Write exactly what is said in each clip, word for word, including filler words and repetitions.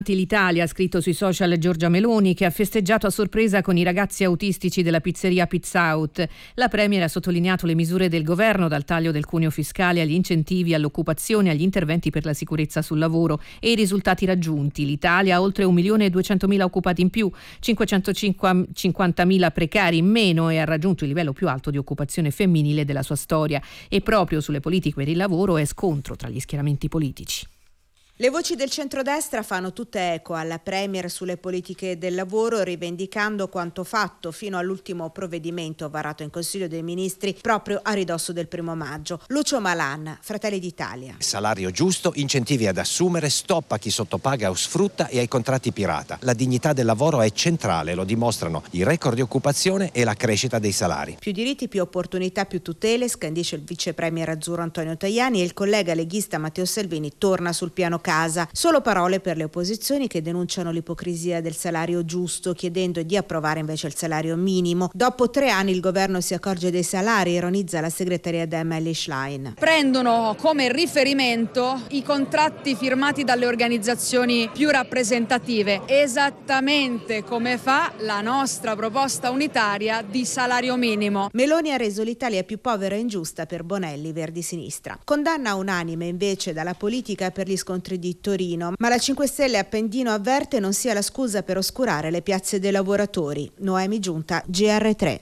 L'Italia, ha scritto sui social Giorgia Meloni, che ha festeggiato a sorpresa con i ragazzi autistici della pizzeria Pizza Out. La Premier ha sottolineato le misure del governo, dal taglio del cuneo fiscale agli incentivi all'occupazione, agli interventi per la sicurezza sul lavoro, e i risultati raggiunti. L'Italia ha oltre un milione e duecentomila occupati in più, cinquecentocinquantamila precari in meno, e ha raggiunto il livello più alto di occupazione femminile della sua storia. E proprio sulle politiche per il lavoro è scontro tra gli schieramenti politici. Le voci del centrodestra fanno tutte eco alla Premier sulle politiche del lavoro, rivendicando quanto fatto fino all'ultimo provvedimento varato in Consiglio dei Ministri proprio a ridosso del primo maggio. Lucio Malan, Fratelli d'Italia. Salario giusto, incentivi ad assumere, stop a chi sottopaga o sfrutta e ai contratti pirata. La dignità del lavoro è centrale, lo dimostrano i record di occupazione e la crescita dei salari. Più diritti, più opportunità, più tutele, scandisce il vice premier azzurro Antonio Tajani, e il collega leghista Matteo Salvini torna sul piano casa. Solo parole per le opposizioni, che denunciano l'ipocrisia del salario giusto, chiedendo di approvare invece il salario minimo. Dopo tre anni il governo si accorge dei salari, ironizza la segretaria Emily Schlein. Prendono come riferimento i contratti firmati dalle organizzazioni più rappresentative, esattamente come fa la nostra proposta unitaria di salario minimo. Meloni ha reso l'Italia più povera e ingiusta per Bonelli, Verdi Sinistra. Condanna unanime invece dalla politica per gli scontri di Torino, ma la cinque Stelle Appendino avverte non sia la scusa per oscurare le piazze dei lavoratori. Noemi Giunta, G R tre.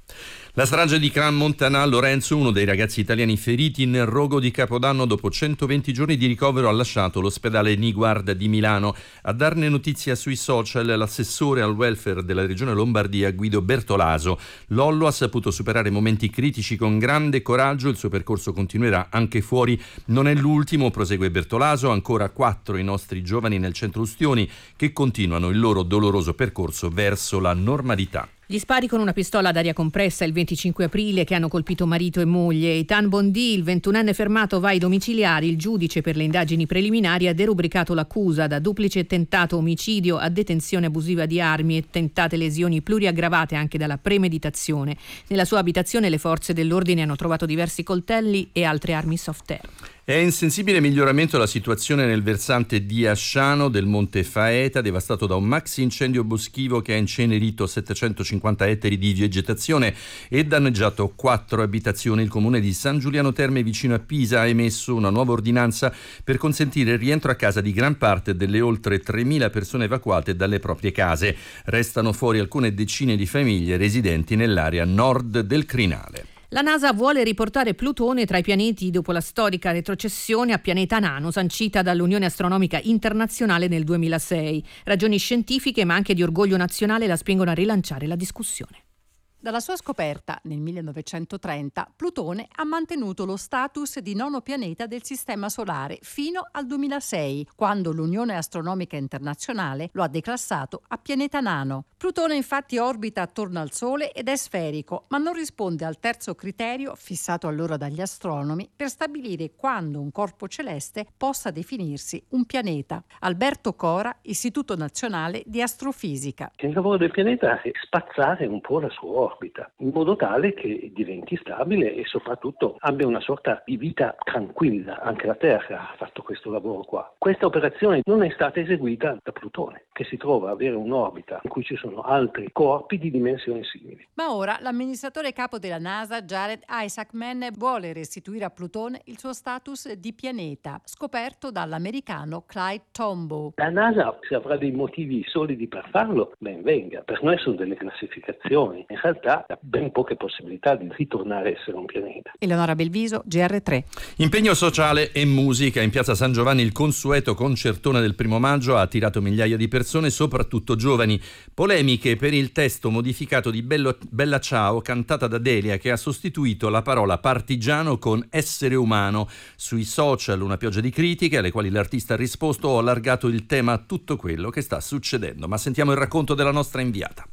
La strage di Cran Montana, Lorenzo, uno dei ragazzi italiani feriti nel rogo di Capodanno, dopo centoventi giorni di ricovero ha lasciato l'ospedale Niguarda di Milano. A darne notizia sui social l'assessore al welfare della regione Lombardia, Guido Bertolaso. Lollo ha saputo superare momenti critici con grande coraggio, il suo percorso continuerà anche fuori. Non è l'ultimo, prosegue Bertolaso, ancora quattro i nostri giovani nel centro Ustioni che continuano il loro doloroso percorso verso la normalità. Gli spari con una pistola ad aria compressa il venticinque aprile che hanno colpito marito e moglie. Eitan Bondi, il ventunenne fermato, va ai domiciliari. Il giudice per le indagini preliminari ha derubricato l'accusa da duplice tentato omicidio a detenzione abusiva di armi e tentate lesioni pluriaggravate anche dalla premeditazione. Nella sua abitazione le forze dell'ordine hanno trovato diversi coltelli e altre armi soft air. È in sensibile miglioramento la situazione nel versante di Asciano del Monte Faeta, devastato da un maxi incendio boschivo che ha incenerito settecentocinquanta ettari di vegetazione e danneggiato quattro abitazioni. Il comune di San Giuliano Terme, vicino a Pisa, ha emesso una nuova ordinanza per consentire il rientro a casa di gran parte delle oltre tremila persone evacuate dalle proprie case. Restano fuori alcune decine di famiglie residenti nell'area nord del crinale. La NASA vuole riportare Plutone tra i pianeti dopo la storica retrocessione a pianeta nano sancita dall'Unione Astronomica Internazionale nel duemilasei. Ragioni scientifiche ma anche di orgoglio nazionale la spingono a rilanciare la discussione. Dalla sua scoperta nel millenovecentotrenta, Plutone ha mantenuto lo status di nono pianeta del Sistema Solare fino al duemilasei, quando l'Unione Astronomica Internazionale lo ha declassato a pianeta nano. Plutone infatti orbita attorno al Sole ed è sferico, ma non risponde al terzo criterio fissato allora dagli astronomi per stabilire quando un corpo celeste possa definirsi un pianeta. Alberto Cora, Istituto Nazionale di Astrofisica. Il lavoro del pianeta è spazzare un po' la sua orbita, in modo tale che diventi stabile e soprattutto abbia una sorta di vita tranquilla. Anche la Terra ha fatto questo lavoro qua. Questa operazione non è stata eseguita da Plutone, che si trova a avere un'orbita in cui ci sono altri corpi di dimensioni simili. Ma ora l'amministratore capo della NASA, Jared Isaacman, vuole restituire a Plutone il suo status di pianeta, scoperto dall'americano Clyde Tombaugh. La NASA, se avrà dei motivi solidi per farlo, ben venga. Per noi sono delle classificazioni. In realtà ha ben poche possibilità di ritornare a essere un pianeta. Eleonora Belviso, G R tre. Impegno sociale e musica. In piazza San Giovanni il consueto concertone del primo maggio ha attirato migliaia di persone, soprattutto giovani. Polemiche per il testo modificato di Bello, Bella Ciao, cantata da Delia, che ha sostituito la parola partigiano con essere umano. Sui social una pioggia di critiche alle quali l'artista ha risposto: ho allargato il tema a tutto quello che sta succedendo. Ma sentiamo il racconto della nostra inviata.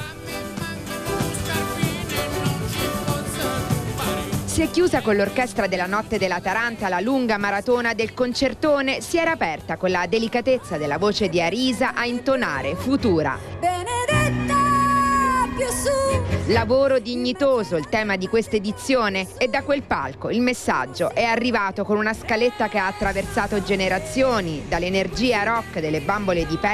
Si è chiusa con l'orchestra della Notte della Taranta la lunga maratona del concertone, si era aperta con la delicatezza della voce di Arisa a intonare Futura. Benedetta, più su. Lavoro dignitoso, il tema di questa edizione, e da quel palco il messaggio è arrivato con una scaletta che ha attraversato generazioni, dall'energia rock delle bambole di